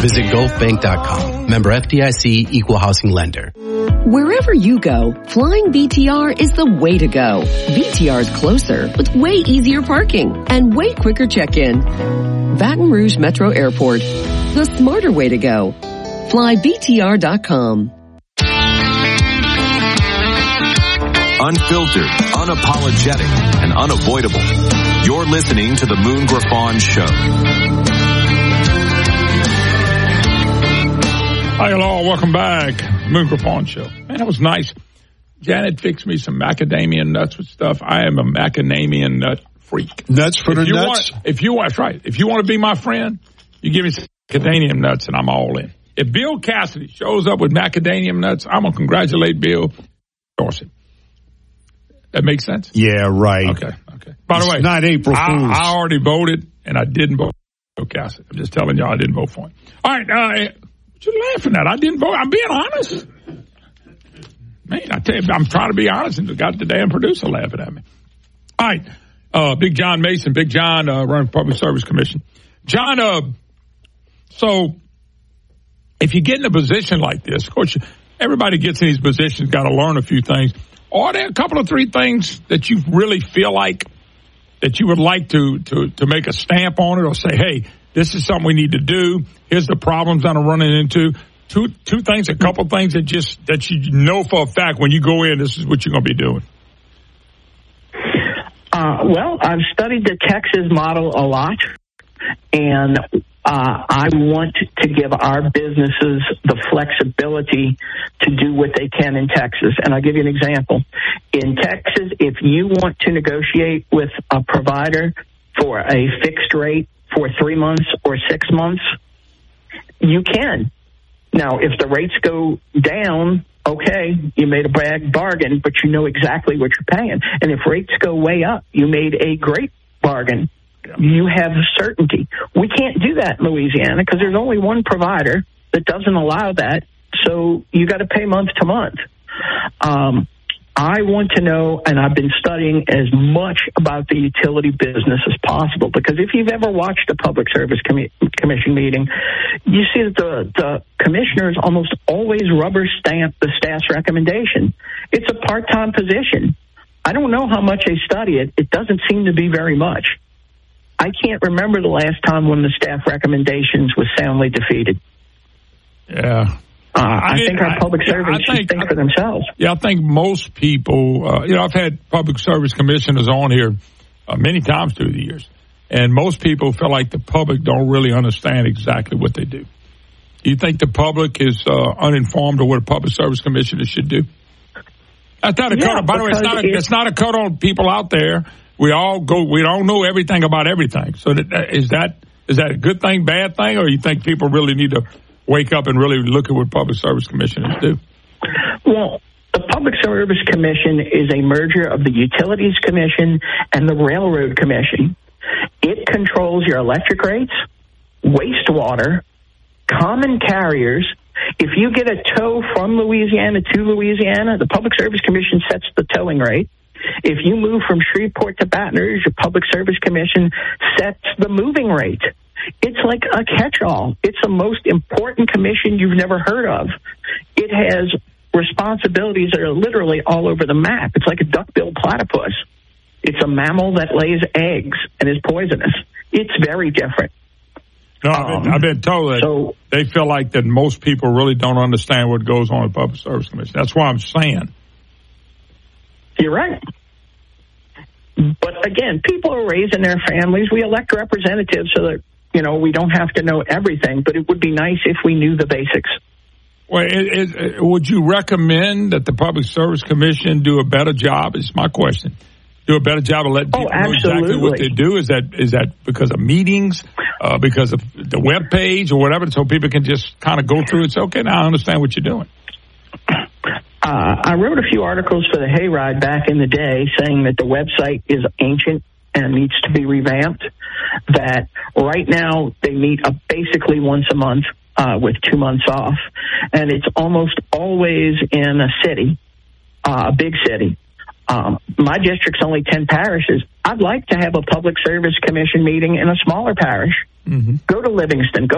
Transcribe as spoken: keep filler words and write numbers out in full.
Visit gulf bank dot com. Member F D I C, Equal Housing Lender. Wherever you go, flying B T R is the way to go. B T R is closer with way easier parking and way quicker check-in. Baton Rouge Metro Airport, the smarter way to go. Fly B T R dot com. Unfiltered, unapologetic, and unavoidable. You're listening to the Moon Griffon Show. Hi, hello, welcome back. Moon Griffon Show. Man, that was nice. Janet fixed me some macadamia nuts with stuff. I am a macadamia nut freak. Nuts for if the you nuts? Want, if you want, that's right. If you want to be my friend, you give me some macadamia nuts and I'm all in. If Bill Cassidy shows up with macadamia nuts, I'm going to congratulate Bill. Endorse him. That makes sense? Yeah, right. Okay, okay. By the it's way, not April I, Fool's. I already voted, and I didn't vote for Bill Cassidy. I'm just telling y'all I didn't vote for him. All right, uh, what you laughing at? I didn't vote. I'm being honest. Man, I tell you, I'm trying to be honest, and got the damn producer laughing at me. All right, uh, Big John Mason, Big John, uh, running Public Service Commission. John, uh, so if you get in a position like this, of course, everybody gets in these positions, got to learn a few things. Are there a couple of three things that you really feel like that you would like to, to, to make a stamp on it or say, hey, this is something we need to do. Here's the problems that I'm running into. Two two things, a couple of things that just that you know for a fact when you go in, this is what you're going to be doing. Uh, well, I've studied the Texas model a lot, and uh, I want to give our businesses the flexibility to do what they can in Texas. And I'll give you an example. In Texas, if you want to negotiate with a provider for a fixed rate for three months or six months, you can. Now, if the rates go down, okay, you made a bad bargain, but you know exactly what you're paying. And if rates go way up, you made a great bargain. You have certainty. We can't do that in Louisiana because there's only one provider that doesn't allow that, so you got to pay month to month. Um, I want to know, and I've been studying as much about the utility business as possible, because if you've ever watched a Public Service Com- Commission meeting, you see that the, the commissioners almost always rubber stamp the staff's recommendation. It's a part-time position. I don't know how much they study it. It doesn't seem to be very much. I can't remember the last time when the staff recommendations was soundly defeated. Yeah. Uh, I, I think our I, public yeah, servants I think, should think I, for themselves. Yeah, I think most people, uh, you know, I've had public service commissioners on here uh, many times through the years, and most people feel like the public don't really understand exactly what they do. Do you think the public is uh, uninformed of what a public service commissioner should do? That's not a yeah, cut. By the way, it's not a, it's not a cut on people out there. We all go. We don't know everything about everything. So that, is that is that a good thing, bad thing, or you think people really need to wake up and really look at what public service commissioners do? Well, the Public Service Commission is a merger of the Utilities Commission and the Railroad Commission. It controls your electric rates, wastewater, common carriers. If you get a tow from Louisiana to Louisiana, the Public Service Commission sets the towing rate. If you move from Shreveport to Baton Rouge, the Public Service Commission sets the moving rate. It's like a catch-all. It's the most important commission you've never heard of. It has responsibilities that are literally all over the map. It's like a duck-billed platypus. It's a mammal that lays eggs and is poisonous. It's very different. No, I've been, um, I've been told that so, they feel like that most people really don't understand what goes on in the Public Service Commission. That's why I'm saying. You're right. But again, people are raising their families. We elect representatives so that, you know, we don't have to know everything, but it would be nice if we knew the basics. Well, it, it, would you recommend that the Public Service Commission do a better job? Is my question. Do a better job of letting people oh, know exactly what they do? Is that is that because of meetings, uh, because of the web page or whatever, so people can just kind of go through and say, okay, now I understand what you're doing? Uh, I wrote a few articles for the Hayride back in the day saying that the website is ancient and needs to be revamped, that right now they meet uh, basically once a month uh, with two months off, and it's almost always in a city, uh, a big city. Um, my district's only ten parishes. I'd like to have a Public Service Commission meeting in a smaller parish. Mm-hmm. Go to Livingston. Go